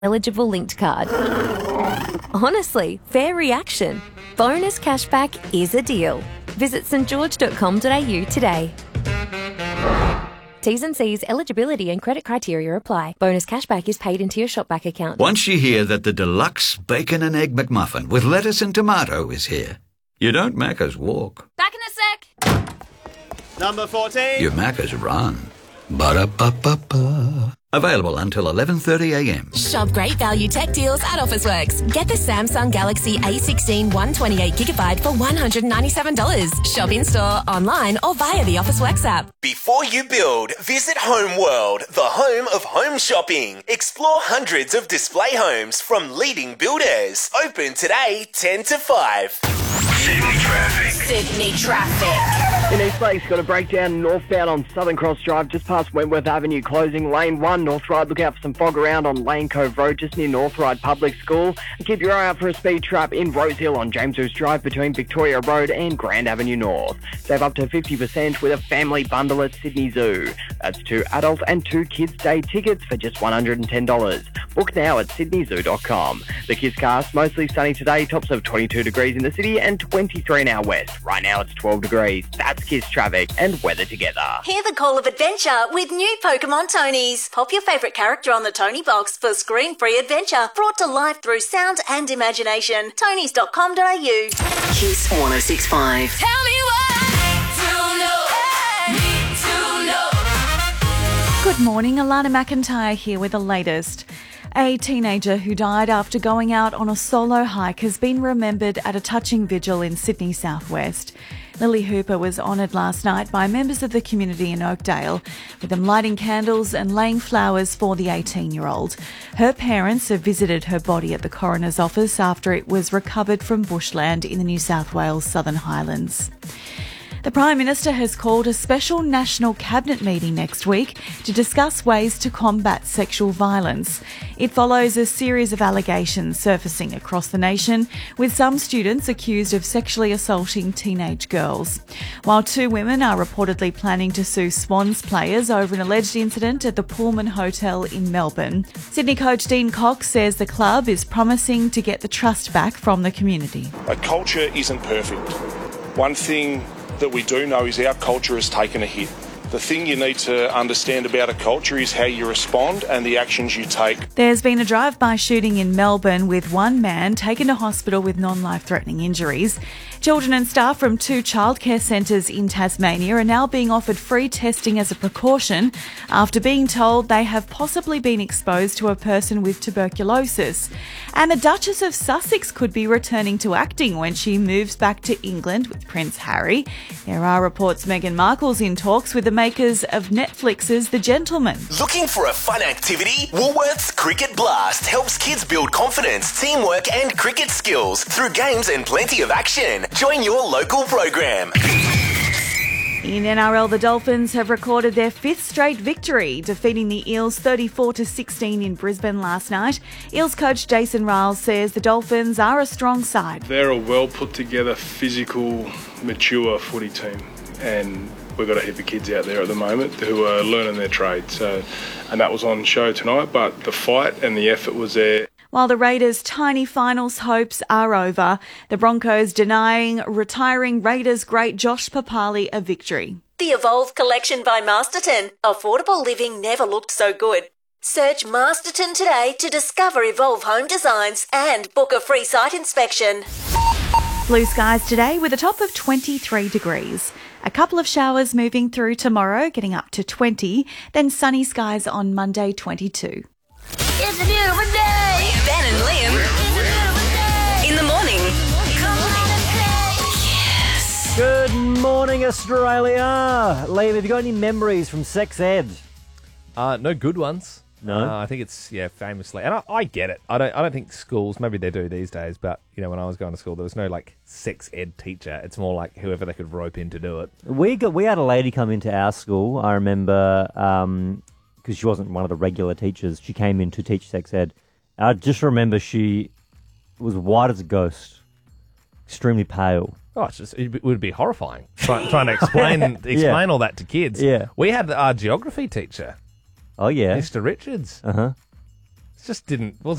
eligible linked card. Honestly, fair reaction. Bonus cashback is a deal. Visit stgeorge.com.au today. T's and C's, eligibility and credit criteria apply. Bonus cashback is paid into your shopback account. Once you hear that the deluxe bacon and egg McMuffin with lettuce and tomato is here, you don't Macca's walk. Back in a sec. Number 14. You Macca's run. Ba-da-ba-ba-ba. Available until 11:30am. Shop great value tech deals at Officeworks. Get the Samsung Galaxy A16 128GB for $197. Shop in-store, online or via the Officeworks app. Before you build, visit Home World, the home of home shopping. Explore hundreds of display homes from leading builders. Open today, 10 to 5. Sydney traffic. Sydney traffic. In East Lakes, got a breakdown northbound on Southern Cross Drive just past Wentworth Avenue, closing lane 1 North Ryde. Look out for some fog around on Lane Cove Road just near North Ryde Public School. And keep your eye out for a speed trap in Rosehill on James Roos Drive between Victoria Road and Grand Avenue North. Save up to 50% with a family bundle at Sydney Zoo. That's 2 adult and 2 kids day tickets for just $110. Book now at sydneyzoo.com. The Kiss Cast, mostly sunny today, tops of 22 degrees in the city and 23 in our west. Right now it's 12 degrees. That's Kiss traffic and weather together. Hear the call of adventure with new Pokemon Tonys. Pop your favourite character on the Tony box for screen-free adventure brought to life through sound and imagination. Tonys.com.au. Kiss 106.5. Tell me what need to know. Good morning, Alana McIntyre here with the latest. A teenager who died after going out on a solo hike has been remembered at a touching vigil in Sydney southwest. Lily Hooper was honoured last night by members of the community in Oakdale, with them lighting candles and laying flowers for the 18-year-old. Her parents have visited her body at the coroner's office after it was recovered from bushland in the New South Wales Southern Highlands. The Prime Minister has called a special National Cabinet meeting next week to discuss ways to combat sexual violence. It follows a series of allegations surfacing across the nation, with some students accused of sexually assaulting teenage girls. While 2 women are reportedly planning to sue Swans players over an alleged incident at the Pullman Hotel in Melbourne, Sydney coach Dean Cox says the club is promising to get the trust back from the community. A culture isn't perfect. One thing that we do know is our culture has taken a hit. The thing you need to understand about a culture is how you respond and the actions you take. There's been a drive-by shooting in Melbourne with 1 man taken to hospital with non-life-threatening injuries. Children and staff from 2 childcare centres in Tasmania are now being offered free testing as a precaution after being told they have possibly been exposed to a person with tuberculosis. And the Duchess of Sussex could be returning to acting when she moves back to England with Prince Harry. There are reports Meghan Markle's in talks with the makers of Netflix's The Gentleman. Looking for a fun activity? Woolworths Cricket Blast helps kids build confidence, teamwork and cricket skills through games and plenty of action. Join your local program. In NRL, the Dolphins have recorded their 5th straight victory, defeating the Eels 34-16 in Brisbane last night. Eels coach Jason Riles says the Dolphins are a strong side. They're a well put together, physical, mature footy team, and we've got a heap of kids out there at the moment who are learning their trade. And that was on show tonight, but the fight and the effort was there. While the Raiders' tiny finals hopes are over, the Broncos denying retiring Raiders great Josh Papali a victory. The Evolve collection by Masterton. Affordable living never looked so good. Search Masterton today to discover Evolve home designs and book a free site inspection. Blue skies today with a top of 23 degrees. A couple of showers moving through tomorrow, getting up to 20, then sunny skies on Monday, 22. It's a beautiful day. Ben and Liam. It's a beautiful day. In the morning. Come on and play. Yes. Good morning, Australia. Liam, have you got any memories from sex ed? No good ones. No? I think it's, famously. And I get it. I don't think schools, maybe they do these days, but, when I was going to school, there was no, sex ed teacher. It's more like whoever they could rope in to do it. We had a lady come into our school, I remember, because she wasn't one of the regular teachers. She came in to teach sex ed. I just remember she was white as a ghost, extremely pale. Oh, it would be horrifying trying to explain all that to kids. Yeah. We had our geography teacher. Oh, yeah. Mr. Richards. Uh-huh. just wasn't